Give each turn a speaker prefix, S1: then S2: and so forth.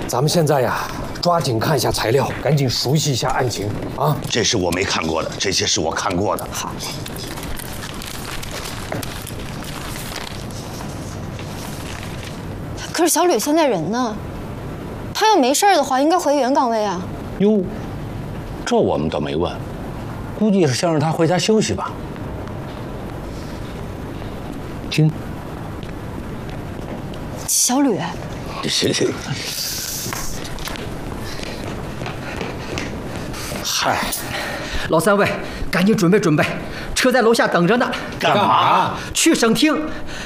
S1: 咱们现在呀，抓紧看一下材料，赶紧熟悉一下案情啊！
S2: 这是我没看过的，这些是我看过的。
S3: 好。可是小吕现在人呢？他要没事的话，应该回原岗位啊。
S4: 哟，这我们倒没问，估计是想让他回家休息吧。听，
S3: 小吕。
S2: 嗨，
S5: 老三位，赶紧准备准备，车在楼下等着呢。
S2: 干嘛？
S5: 去省厅，